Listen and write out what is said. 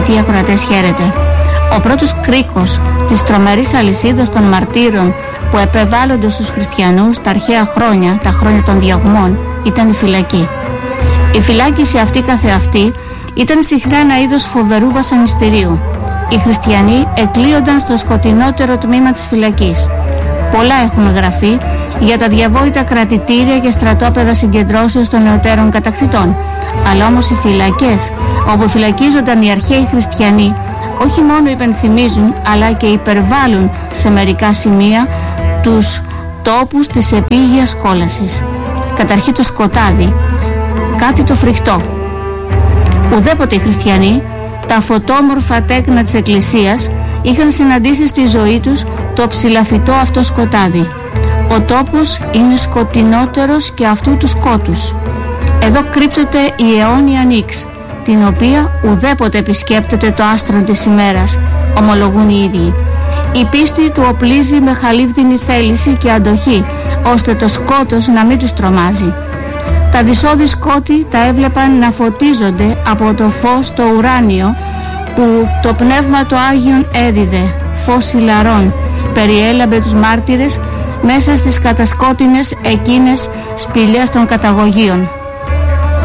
Αγαπητοί ακροατές, χαίρετε. Ο πρώτος κρίκος της τρομερής αλυσίδας των μαρτύρων που επεβάλλονται στους χριστιανούς τα αρχαία χρόνια, τα χρόνια των διωγμών, ήταν η φυλακή. Η φυλάκιση αυτή καθεαυτή ήταν συχνά ένα είδος φοβερού βασανιστηρίου. Οι χριστιανοί εκλείονταν στο σκοτεινότερο τμήμα της φυλακής. Πολλά έχουν γραφεί για τα διαβόητα κρατητήρια και στρατόπεδα συγκεντρώσεως των νεωτέρων κατακτητών. Αλλά όμως οι φυλακές όπου φυλακίζονταν οι αρχαίοι χριστιανοί όχι μόνο υπενθυμίζουν αλλά και υπερβάλλουν σε μερικά σημεία τους τόπους της επίγειας κόλασης. Καταρχήν το σκοτάδι, κάτι το φρικτό. Ουδέποτε οι χριστιανοί, τα φωτόμορφα τέκνα της Εκκλησίας, είχαν συναντήσει στη ζωή τους το ψηλαφιτό αυτό σκοτάδι. Ο τόπος είναι σκοτεινότερος και αυτού του σκότους. Εδώ κρύπτεται η αιώνια νύξ, την οποία ουδέποτε επισκέπτεται το άστρο της ημέρας, ομολογούν οι ίδιοι. Η πίστη του οπλίζει με χαλίβδινη θέληση και αντοχή, ώστε το σκότος να μην τους τρομάζει. Τα δυσώδη σκότη τα έβλεπαν να φωτίζονται από το φως το ουράνιο που το Πνεύμα το Άγιον έδιδε, φως ηλαρών, περιέλαμπε τους μάρτυρες μέσα στις κατασκότεινες εκείνες σπηλιές των καταγωγείων.